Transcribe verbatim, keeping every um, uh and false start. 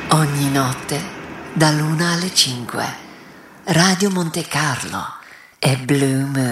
Ogni notte, dall'una alle cinque, Radio Monte Carlo e Blue Moon.